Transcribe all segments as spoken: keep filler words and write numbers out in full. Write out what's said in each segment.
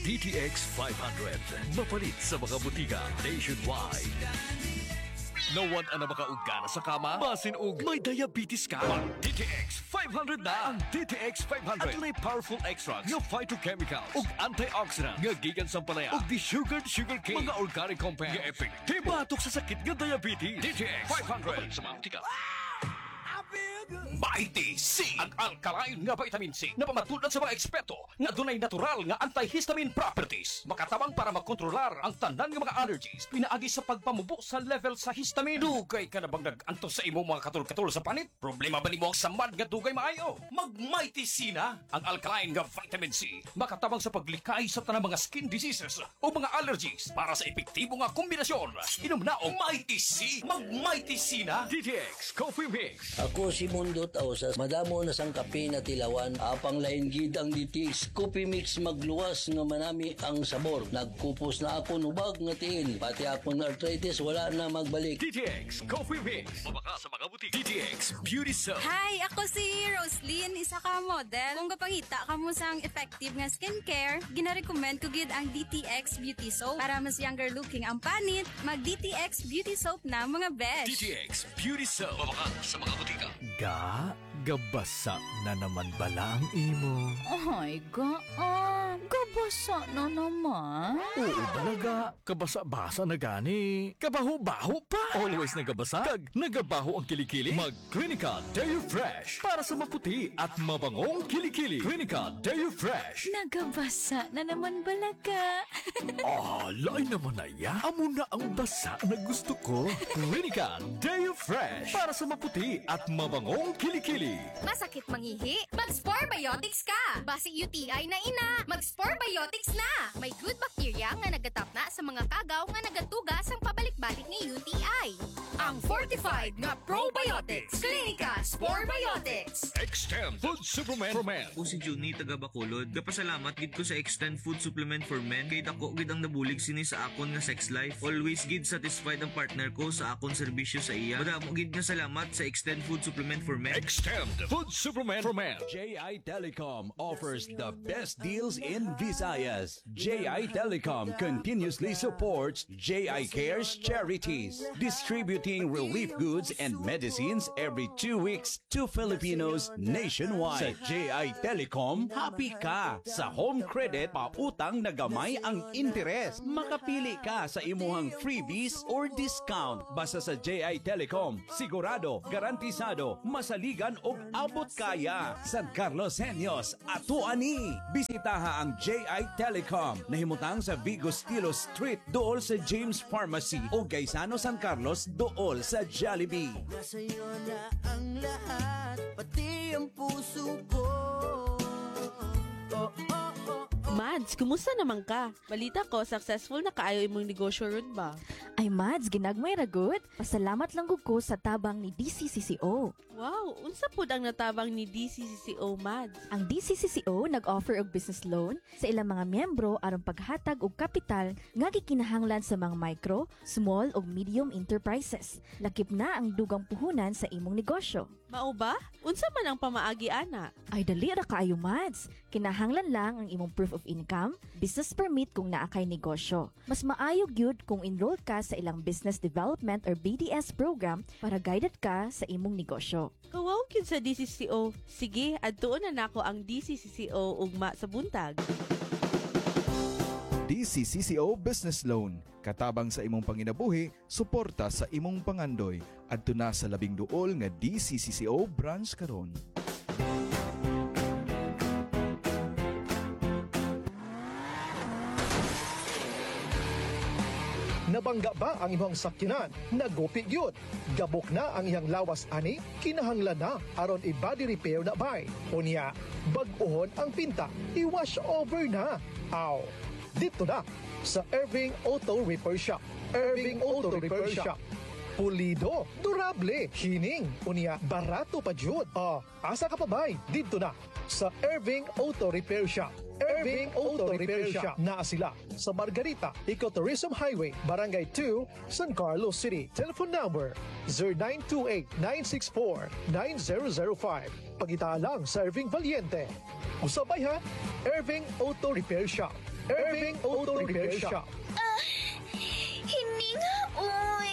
D T X five hundred. Mapalit sa mga butika nationwide. Nawan ang makaugana sa kama, basin ug may diabetes ka. Mag-D T X five hundred na! Ang D T X five hundred at may powerful extracts ng phytochemicals ug antioxidants nga gikan sa palaya ug de-sugared sugarcane, mga organic compounds nga epektibo batok sa sakit nga diabetes. D T X five hundred sa mga butika. Mighty C, ang alkaline nga vitamin C na pamatulan sa mga eksperto na dunay natural nga antihistamine properties, makatabang para makontrolar ang tanan nga mga allergies pinaagi sa pagpamubo sa level sa histamine. Dugay ka na bang nag-antos sa imo mga katul-katul sa panit? Problema ba nimo ang samad nga dugay maayo? Mag Mighty C na, ang alkaline nga vitamin C, makatabang sa paglikay sa tanang mga skin diseases o mga allergies para sa epektibo nga kombinasyon. Inom na og Mighty C. Mag Mighty C na. D T X Coffee Mix. Ako si Mundo Tausas, madamo na sang kape na tilawan, apang lain gid ang D T X Coffee Mix magluwas nga manami ang sabor. Nagkupos na ako nubag nga tiil, pati akong arthritis wala na magbalik. D T X Coffee Mix. Mabaka sa mga butik. D T X Beauty Soap. Hi, ako si Roslyn, isa ka model. Kung kapangita ka mo sang effective nga skincare, gina-recommend ko gid ang D T X Beauty Soap para mas younger looking ang panit. Mag D T X Beauty Soap na mga besh. D T X Beauty Soap. Mabaka sa mga butika. Ga, gabasa na naman bala ang imo. Ay, ga, ah, gabasa na naman. Oo talaga, kabasa-basa na gani. Kabaho-baho pa. Always nagabasa, kag nagabaho ang kilikili. Mag Clinica Deo Fresh para sa maputi at mabangong kilikili. Clinica Deo Fresh. Nagabasa na naman balaga. Ah, lain naman na ya. Amo na ang basa na gusto ko. Clinica Deo Fresh para sa maputi at mabangong kilikili. Masakit mangihi? Mag-Spore Biotics ka! Basi U T I na ina, mag-Spore Biotics na! May good bacteria nga nagatap na sa mga kagaw nga nagatugas ang pabalik-balik ni U T I. Ang fortified nga probiotics. Clinica Spore Biotics. Extend Food Supplement for Men. Ako si Juni, taga Bacolod. Kapasalamat gid ko sa Extend Food Supplement for Men kay dako gid ang nabulig sini sa akon nga sex life. Always gid satisfied ang partner ko sa akon serbisyo sa iya. Madamo gid nga salamat sa Extend Food Supplement for Men. Extend Food Supplement for Men. J I Telecom offers the best deals in Visayas. J I Telecom continuously supports J I Cares charities, distributing relief goods and medicines every two weeks to Filipinos nationwide. Sa J I Telecom, happy ka! Sa home credit, pautang na gamay ang interes. Makapili ka sa imuhang freebies or discount. Basta sa J I Telecom, sigurado, garantisado, masaligan o abot kaya. San Carlos Senyos, ato ani. Bisitaha ang J I Telecom. Nahimutang sa Vigo Stilo Street, dool sa James Pharmacy o Gaisano San Carlos, dool sa Jollibee. Nasa'yo na ang lahat, pati ang puso ko. Oh, oh, oh, oh. Mads, kumusta naman ka? Balita ko, successful na kaayo imong negosyo ron ba? Ay Mads, ginagmay ragot. Pasalamat lang gud ko sa tabang ni D C C C O. Wow, unsa pud ang natabang ni D C C C O, Mads? Ang D C C C O nag-offer og business loan sa ilang mga miyembro aron paghatag og kapital nga gikinahanglan sa mga micro, small ug medium enterprises. Lakip na ang dugang puhunan sa imong negosyo. Mao ba? Unsa man ang pamaagi ana? Ay dali ra kaayo Mads. Kinahanglan lang ang imong proof of income, business permit kung naa kay negosyo. Mas maayo gyud kung enroll ka sa ilang business development or B D S program para guided ka sa imong negosyo. Kawaw gyud sa D C C O. Sige, adtuon na nako ang D C C C O ugma sa buntag. D C C C O Business Loan. Katabang sa imong panginabuhi, suporta sa imong pangandoy. Adto na sa labing duol nga D C C C O branch karon. Nabangga ba ang imong sakyanan? Nagupi gyud. Gabok na ang iyang lawas ani, kinahanglan na aron i-body repair na bay. Unya, bag-ohon ang pinta, i-wash over na. Aw, dito na sa Irving Auto Repair Shop. Irving Auto Repair Shop. Pulido, durable, hining, unya, barato pa jud. Ah, asa ka pa bay? Dito na sa Irving Auto Repair Shop. Irving Auto Repair Shop. Naa sila sa Margarita, Ecotourism Highway, Barangay two, San Carlos City. Telephone number zero nine two eight, nine six four, nine zero zero five. Pagita lang sa Irving Valiente. Usabay ha, Irving Auto Repair Shop. Irving Auto Repair Shop. Ah, hindi nga, uy.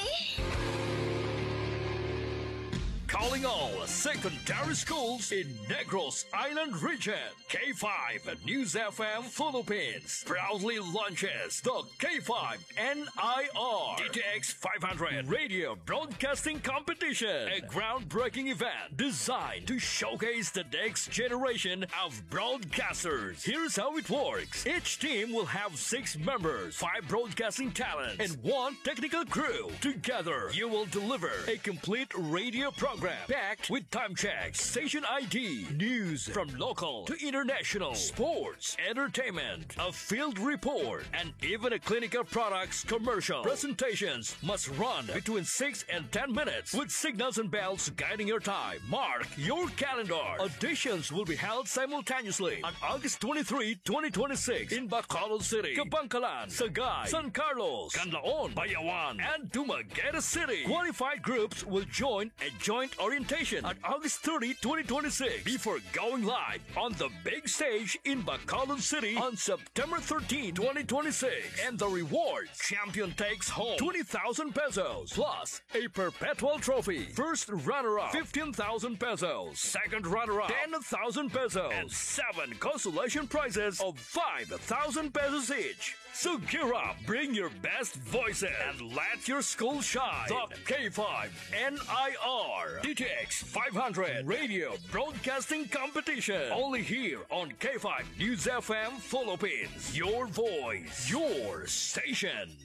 Calling all secondary schools in Negros Island region. K five News F M Philippines proudly launches the K five N I R D T X five hundred Radio Broadcasting Competition, a groundbreaking event designed to showcase the next generation of broadcasters. Here's how it works. Each team will have six members, five broadcasting talents, and one technical crew. Together, you will deliver a complete radio program packed with time checks, station I D, news from local to international, sports, entertainment, a field report, and even a clinical products commercial. Presentations must run between six and ten minutes with signals and bells guiding your time. Mark your calendar. Auditions will be held simultaneously on August twenty-third, twenty twenty-six in Bacolod City, Kabangkalan, Sagay, San Carlos, Canlaon, Bayawan, and Dumaguete City. Qualified groups will join a joint orientation on August thirtieth, twenty twenty-six before going live on the big stage in Bacolod City on September thirteenth, twenty twenty-six. And the reward: champion takes home twenty thousand pesos plus a perpetual trophy. First runner-up fifteen thousand pesos. Second runner-up ten thousand pesos. And seven consolation prizes of five thousand pesos each. So gear up, bring your best voices, and let your school shine. The K five N I R D T X five hundred Radio Broadcasting Competition. Only here on K five News F M Philippines. Your voice, your station.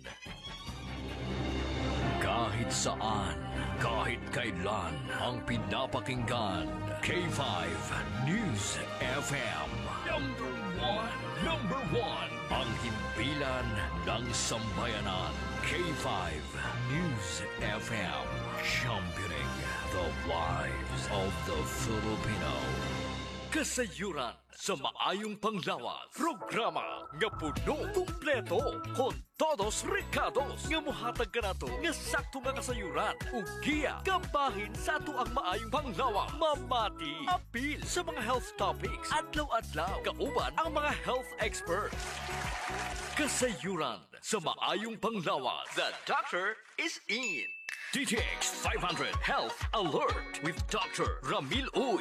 Kahit saan, kahit kailan, ang pinapakinggan. K five News F M. Number one. Number one. Ang himpilan ng sambayanan. K five News F M. Championing the lives of the Filipino. Kasayuran sa maayong panglawas. Programa nga puno, kumpleto, kon todos recados nga muhatag ka nato nga sakto nga kasayuran. Ug giya kabahin sa ato ang maayong panglawas. Mamati, apil sa mga health topics. Adlaw-adlaw, kauban ang mga health experts. Kasayuran sa maayong panglawas. The doctor is in. D T X five hundred Health Alert with Doctor Ramil Uy.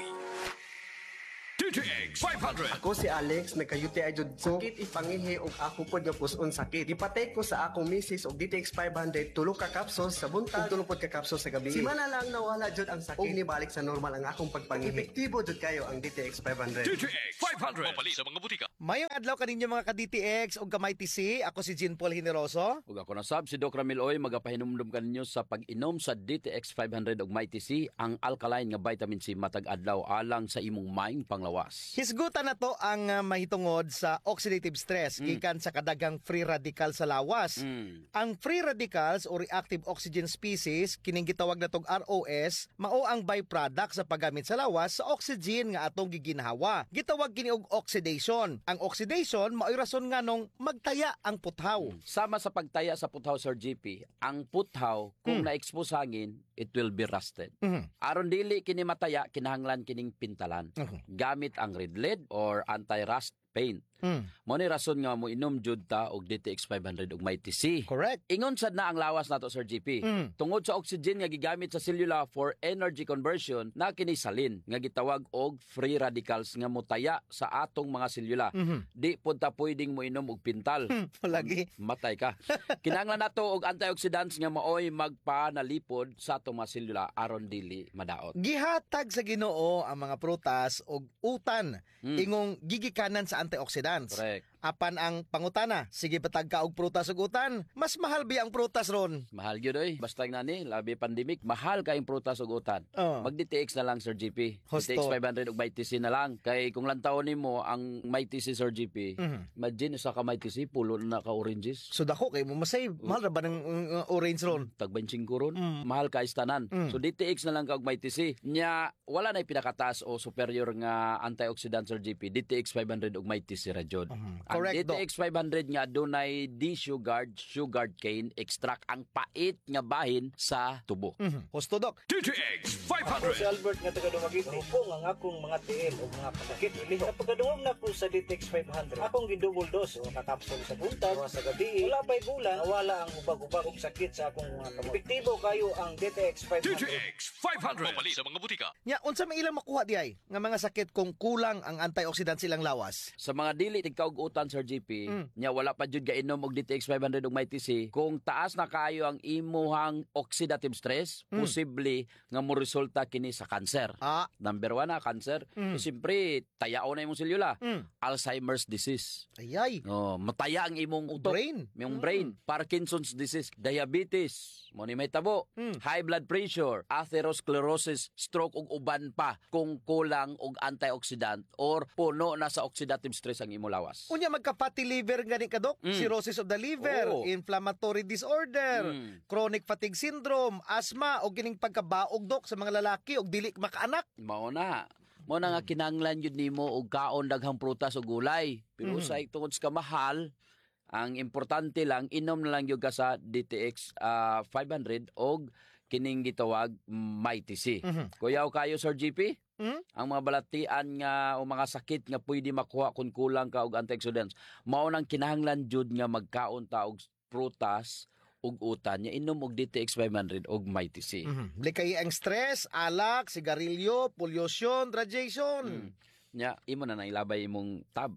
D T X five hundred. Ako si Alex, nagka-U T I jud ko. Sakit ipangihi og ako pod nga puson sakit. Gipatay ko sa akong misis og D T X five hundred, tulo ka capsules sa buntag, tulo pod ka capsules sa gabi. Simana lang nawala jud ang sakit. Og nibalik sa normal ang akong pagpangihi. Epektibo jud kayo ang D T X five hundred. D T X five hundred. Mapali sa mga butika. Mayong adlaw kaninyo mga ka-D T X og kamay T C. Ako si Jean Paul Generoso. Ug ako na sab si Doc Ramil Oy, magapahinumdum kaninyo sa pag-inom sa D T X five hundred og May T C, ang alkaline nga vitamin C matag adlaw alang sa imong maing panglawas. Hisgutan na to ang uh, mahitungod sa oxidative stress mm. gikan sa kadagang free radical sa lawas. Mm. Ang free radicals o reactive oxygen species kining gitawag natong R O S mao ang byproduct sa paggamit sa lawas sa oxygen nga atong giginhawa. Gitawag kini og oxidation. Ang oxidation mao'y rason nga nung magtaya ang puthaw. Mm. Sama sa pagtaya sa puthaw, Sir G P, ang puthaw kung mm. na-expose hangin, it will be rusted. Mm-hmm. Aron dili kini mataya, kinahanglan kining pintalan. Mm-hmm. Gamit ang red lead or anti-rust paint. Mm. Mo ni rason nga mo inom jud ta og D T X five hundred og May T C. Correct. Ingon sad na ang lawas nato, Sir G P. Mm. Tungod sa oxygen nga gigamit sa selula for energy conversion, na kini salin nga gitawag og free radicals nga motaya sa atong mga selula. Mm-hmm. Di pud ta pwedeng mo inom og pintal. Lagi matay ka. Kinahanglan nato og antioxidants nga maoy magpanalipod sa atong mga selula aron dili madaot. Gihatag sa Ginoo ang mga prutas og utan mm. ingong gigikanan sa antioxidants. Correct. Apan ang pangutana, sige patag ka og prutas ug utan, mas mahal bi ang prutas ron. Mahal gyud oy, basta nani labi pandemic, mahal kay ang prutas ug utan. Oh. Mag D T X na lang, Sir G P. Hosto. D T X five hundred ug May T C na lang. Kay kung lantaw nimo ang May T C, Sir G P, mm-hmm. imagine sa ka May T C pulo na ka oranges. So dako kay mo masay, mahal ra ba ng uh, orange ron? Tag twenty-five ron. Mm. Mahal kay tanan. Mm. So D T X na lang ka og May T C. Nya wala na pinakataas o superior nga antioxidant, Sir G P. D T X five hundred og May T C ra jud. Ang Correct, D T X five hundred nga dunay D-sugared, sugared cane extract ang pait nga bahin sa tubo. Mhm. Husto, Dok. D T X five hundred. Ako si Albert nga taga Dumaguete. Hupong ang akong mga tiil o mga pasakit ili. Sa pagkaduhog na ko sa D T X five hundred, akong gidouble dose o kakapsol sa buntag, o sa gabi. Wala pa'y bulan, nawala ang ubag-ubag og sakit sa akong mga kamot. Epektibo kayo ang D T X five hundred. D T X five hundred. Mapali sa mga butika. Nya, unsa may ilang makuha di ay nga mga sakit kung kulang ang antioxidant silang lawas? Sa mga dili tigkaugutan Sir G P, Mm. nya wala pa jud gainom og D T X five hundred ug may T C. Kung taas na kayo ang imuhang oxidative stress, Mm. posible nga mo resulta kini sa cancer. Ah. Number one na cancer. Mm. So, siyempre, tayao na imong selula. Mm. Alzheimer's disease. Ayay. Oh, mataya ang imong utok. Brain. Yung Mm. brain. Parkinson's disease, diabetes, mo ni may tabo, Mm. high blood pressure, atherosclerosis, stroke ug uban pa kung kulang og antioxidant or puno na sa oxidative stress ang imong lawas. Unya magka-fatty liver gani ka, Dok. Mm. Cirrhosis of the liver, Oo. inflammatory disorder, Mm. chronic fatigue syndrome, asthma o gining pagkabaog, Dok, sa mga lalaki og dili makaanak. Mao na. Mao na nga kinahanglan yun nimo og kaon daghang prutas o gulay. Pero Mhm. sa tungod sa kamahal, ang importante lang inom na lang gyud ka sa D T X ah, five hundred og kining gitawag may T C. Mhm. Kuyaw kayo Sir G P? Mm? Ang mga balatian nga o mga sakit nga pwede makuha kung kulang ka og antioxidants. Mao nang kinahanglan jud nga magkaon ta og prutas ug utan nya inom og D T X five hundred og may T C. Mhm. Likay ang stress, alak, sigarilyo, pollution, radiation. Mm. Nya imo na nang ilabay imong tab.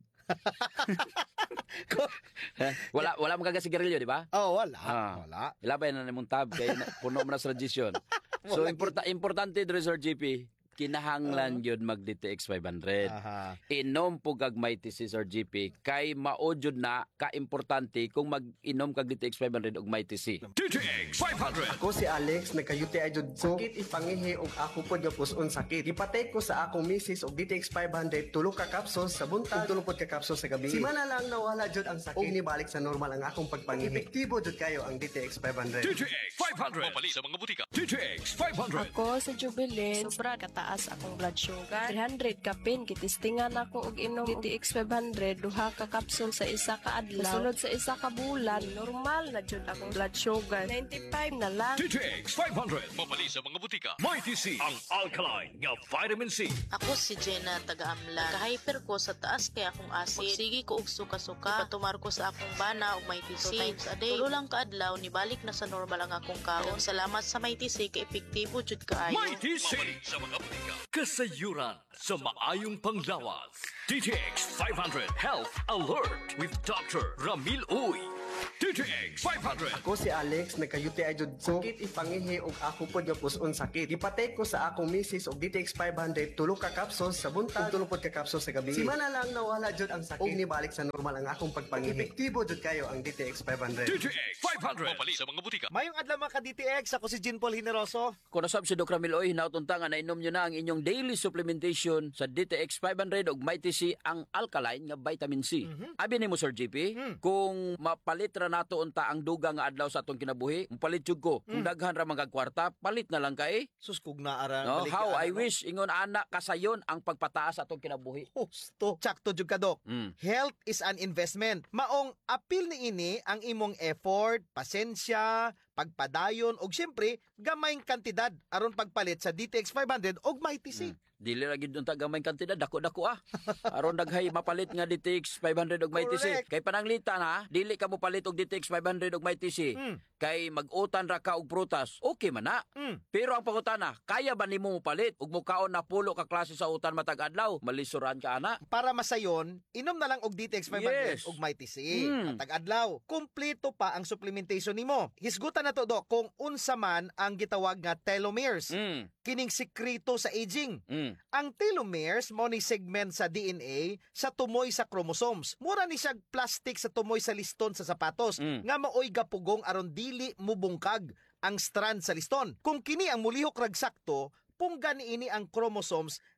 Eh, wala wala mo kaga sigarilyo, di ba? Oh, wala. Ah. Wala. Ilabay na nimong tab kay na- puno mo na sa radiation. So Wala importa importante dre Sir G P, kinahanglan gyud mag D T X five hundred. Aha. Inom po kag may T C Sir G P kay mao jud na ka-importante kung mag-inom kag D T X five hundred og may T C. D T X five hundred. Ako si Alex, nagka-U T I jud ko. Sakit ipangihi og ako pod nga puson sakit. Ipatay ko sa akong misis og D T X five hundred tulo ka capsules sa buntag, ug tulo pod ka capsules sa gabi. Si mana lang nawala jud ang sakit. Og nibalik sa normal ang akong pagpangihi. Epektibo jud kayo ang D T X five hundred. D T X five hundred. Mapali sa mga butika. D T X five hundred. Ako sa Jubilee, sobra kataas akong blood sugar. three hundred ka pin, kitistingan ako og inom D T X five hundred, duha ka kapsul sa isa ka adlaw. Sunod sa isa ka bulan, normal na jud akong blood sugar. ninety-five na lang. D T X five hundred. Mapali sa mga butika. May T C. Ang alkaline nga vitamin C. Ako si Jenna taga-Amlan. Ka-hyper ko sa taas kay akong acid. Sige ko og suka-suka. Patumar ko sa akong bana og may T C. Two times a day. Tulo lang kaadlaw ni balik na sa normal ang akong kaon. Salamat sa may T C kay epektibo jud kaayo. May T C. Mapali sa mga butika. Kasayuran sa maayong panglawas. D T X five hundred Health Alert with Doctor Ramil Uy. D T X five hundred. Ako si Alex, nagka-U T I jud ko. Sakit ipangihi og ako pod nga puson sakit. Ipatay ko sa akong misis og D T X five hundred tulo ka capsules sa buntag, ug tulo pod ka capsules sa gabi. Si mana lang nawala jud ang sakit. Og nibalik sa normal ang akong pagpangihi. Epektibo jud kayo ang D T X five hundred. D T X five hundred. Mapali sa mga butika. Mayong adlaw mga ka-D T X, ako si Jean Paul Hineroso. Kung nasab si Doc Ramil Oy, hinautunta nga na inom nyo na ang inyong daily supplementation sa D T X five hundred og may T C ang alkaline nga vitamin C. Mhm. Abi nimo Sir G P, kung mapalit ra nato unta ang duga nga adlaw sa atong kinabuhi, mapalit jud ko. Kung daghan ra mga kwarta, palit na lang kay. Sus kug naa ra. No, balik how ka, I ano? wish ingon ana kasayon ang pagpataas sa atong kinabuhi. Husto. Tsakto jud ka, Dok. Mm. Health is an investment. Maong apil ni ini ang imong effort, pasensya, pagpadayon og syempre gamayng kantidad aron pagpalit sa D T X five hundred og may T C. Dili ra gid unta gamay kantidad, dako-dako ah. Aron daghay mapalit nga D T X five hundred og may T C. Correct. Kay pananglitan ha, dili ka mo palit og D T X five hundred og may T C. Mm. Kay mag-utan ra ka og prutas, okay man na. Mm. Pero ang pangutana, kaya ba nimo mo palit og mukaon na pulo ka klase sa utan matag adlaw? Malisuran ka ana. Para masayon, inom na lang og D T X five hundred Yes. og may T C. Mm. Matag adlaw. Kumpleto pa ang supplementation nimo. Hisgutan na to, Dok, kung unsa man ang gitawag nga telomeres. Mm. Kining sekreto sa aging. Mm. Ang telomeres mo ni segment sa D N A sa tumoy sa chromosomes. Mura ni siya plastic sa tumoy sa liston sa sapatos Mm. nga maoy gapugong aron dili mubungkag ang strand sa liston. Kung kini ang mulihok rag sakto, punggan ini ang chromosomes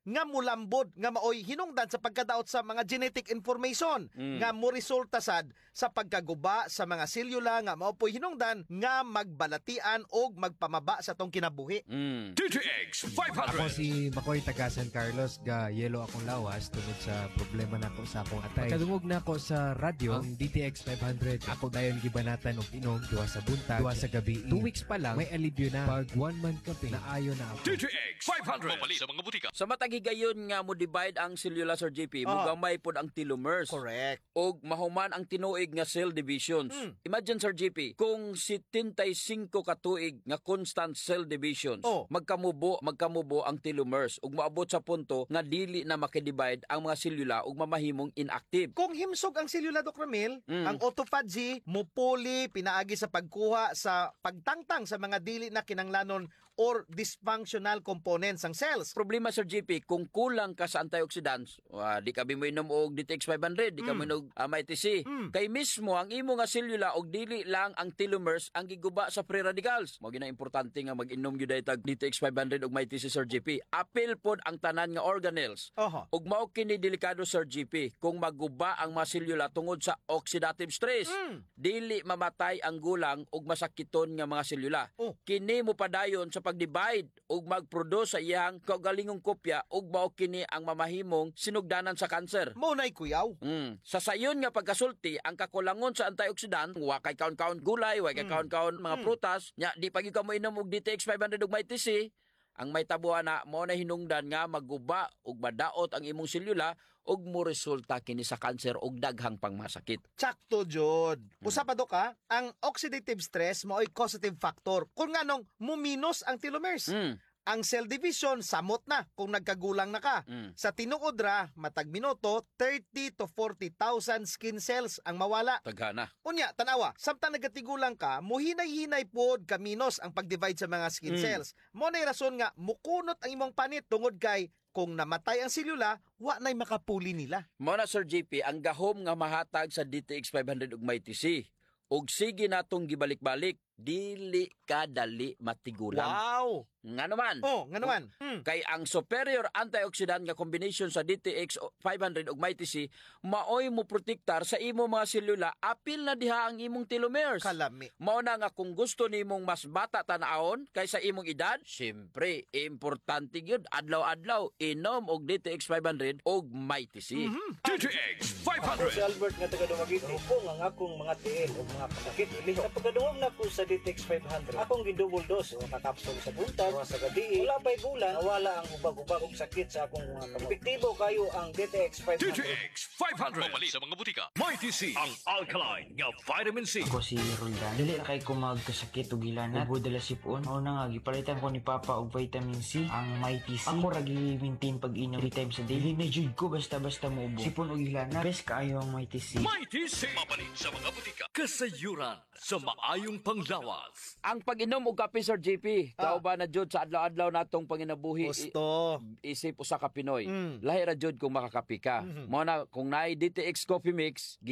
nga mulambod nga maoy hinungdan sa pagkadaot sa mga genetic information Mm. nga mo resulta sad sa pagkaguba sa mga selula nga mao po'y hinungdan nga magbalatian og magpamaba sa tong kinabuhi. Mm. D T X five Ako hundred. si Makoy taga San Carlos, ga yelo akong lawas tungod sa problema nako sa akong atay. Pagkadungog nako sa radyo, ang D T X five hundred, ako dayon gibanatan og inom duwa sa buntag, duwa sa gabi. Two weeks pa lang may alibyo na. Pag one month kape, naayo na ako. D T X five hundred. Mamali sa mga butika. Sa matag higayon nga mo divide ang selula, Sir J P, Ah. mugamay pod ang telomers. Correct. Og mahuman ang tinuig nga cell divisions. Mm. Imagine, Sir J P, kung seventy-five katuig nga constant cell divisions, Oh. magkamubo, magkamubo ang telomers ug maabot sa punto nga dili na makidivide ang mga selula ug mamahimong inactive. Kung himsog ang selula, Doc Ramil, Mm. ang autophagy mupuli pinaagi sa pagkuha sa pagtangtang sa mga dili na kinanglanon or dysfunctional components ng cells. Problema, Sir J P, kung kulang ka sa antioxidants, uh, di ka mo inom og D T X five hundred, di ka mo Mm. inom uh, M I T C. Mm. Kay mismo ang imo nga selula og dili lang ang telomers ang giguba sa free radicals. Mao gina importante nga mag-inom gyud tag D T X five hundred og M I T C, Sir J P. Apil pod ang tanan nga organelles. Oho. Ug mao kini delikado, Sir J P, kung maguba ang mga selula tungod sa oxidative stress. Mm. Dili mamatay ang gulang ug masakiton nga mga selula. Oh. Kini mo padayon sa pag-divide ug mag-produce sa iyang kaugalingong kopya ug mao kini ang mamahimong sinugdanan sa kanser. Mao nay kuyaw. Mm. Sa sayon nga pagkasulti, ang kakulangon sa antioxidant, wa kay kaon-kaon gulay, wa kay Mm. kaon-kaon mga Mm. prutas, nya di pa gyud ka mo inom og D T X five hundred ug M I T C, ang may tabuhan na mao na hinungdan nga maguba ug madaot ang imong selula ug mo resulta kini sa kanser ug daghang pangmasakit. Tsakto, Jod. Usa pa do ka, ang oxidative stress mo ay causative factor. Kung nganong muminos ang telomeres. Mm. Ang cell division samot na kung nagkagulang na ka. Mm. Sa tinuod ra, matag minuto, thirty to forty thousand skin cells ang mawala. Taghana. Unya, tanawa, samtang nagatigulang ka, muhinay-hinay pod kaminos ang pag-divide sa mga skin Mm. cells. Mo nay rason nga mukunot ang imong panit tungod kay kung namatay ang selula, wa nay makapuli nila. Mao na, Sir J P, ang gahom nga mahatag sa D T X five hundred ug M I T C. Ug sige natong gibalik-balik, dili ka dali matigulang. Wow! Nga naman. Oh, nga naman. Hmm. Kay ang superior antioxidant nga combination sa D T X five hundred ug M I T C maoy mo protektar sa imo mga selula apil na diha ang imong telomeres. Kalami. Mao na nga kung gusto nimong mas bata tan-awon kaysa imong edad, syempre importante gyud adlaw-adlaw inom og D T X five hundred ug M I T C. D T X five Ako hundred. si Albert nga taga Dumaguete. Upong ang akong mga tiil o mga pasakit iliho. Sa pagkadungog na ko sa D T X five hundred, akong gidouble dose o kakapsol sa buntag, o sa gabi. Wala pa'y bulan, nawala ang ubag-ubag og sakit sa akong mga kamot. Epektibo kayo ang D T X five D T hundred. X five hundred. Mamali sa mga butika. M I T C, ang alkaline nga vitamin C. Ako si Roldan. Dili na kay ko magkasakit o gilanat. Ubo dala sipon. Mao na nga gipalitan ko ni Papa og vitamin C, ang M I T C. Ako ra gi-maintain pag-inom three times a day. Dili na jud ko basta-basta mo ubo. Sipon o gilanat. Best kaayo ang M I T C. M I T C. Mamali sa mga butika. Kasayuran sa maayong panglawas. Ang pag-inom og kape, Sir J P, Ah. kauban na jud sa adlaw-adlaw natong panginabuhi. Gusto. I- isip usa ka Pinoy. Mm. Lahi ra jud kung makakapi ka. Mhm. Mao na kung naay D T X coffee mix,